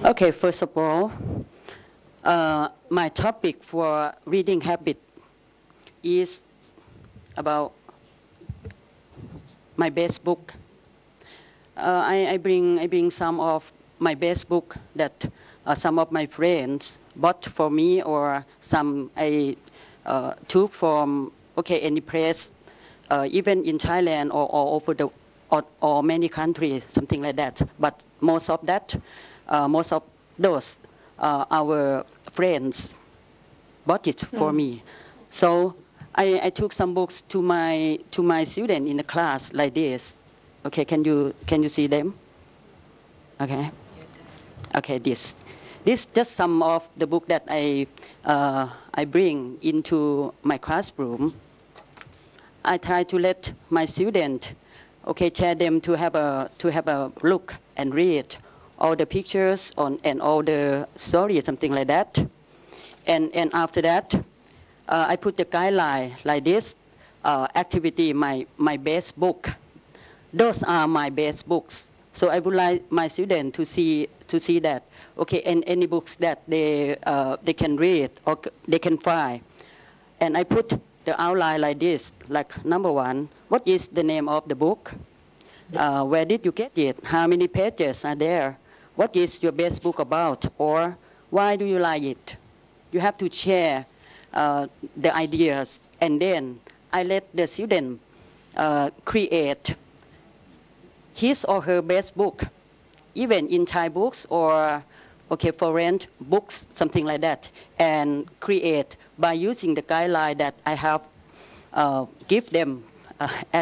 Okay, first of all, my topic for reading habit is about my best book. I bring some of my best book that some of my friends bought for me, or some I took from any place, even in Thailand or over the or many countries, something like that. But most of those our friends bought it for me. So I took some books to my student in the class like this. Okay, can you see them? Okay, okay, this just some of the book that I bring into my classroom. I try to let my student, share them to have a look and read all the pictures on and all the stories, something like that. And after that, I put the guideline like this: activity, my best book. Those are my best books. So I would like my students to see that, and any books that they can read or they can find. And I put the outline like this, like number one, what is the name of the book? Where did you get it? How many pages are there? What is your best book about? Or why do you like it? You have to share the ideas, and then I let the student create his or her best book, even in Thai books or foreign books, something like that, and create by using the guideline that I have give them as